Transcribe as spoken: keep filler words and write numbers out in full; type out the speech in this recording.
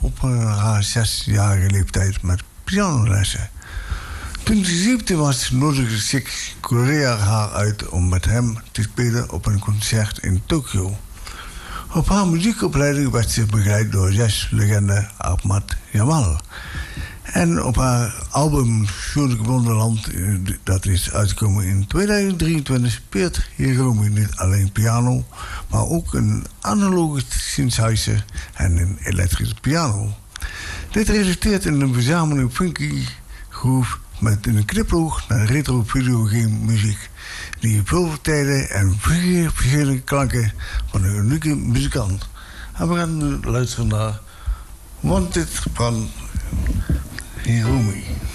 op haar zesjarige leeftijd met pianolessen. Toen ze zeventien was, nodigde Chick Corea haar uit om met hem te spelen op een concert in Tokio. Op haar muziekopleiding werd ze begeleid door jazzlegende Ahmad Jamal. En op haar album Vrolijk Wonderland, dat is uitgekomen in tweeduizend drieëntwintig, speelt Hiromi niet alleen piano, maar ook een analoge synthesizer en een elektrische piano. Dit resulteert in een verzameling funky groove met een knipoog naar retro videogame muziek, die veel tijden en vier verschillende klanken van een unieke muzikant. En we gaan nu luisteren naar Wanted van Hiromi.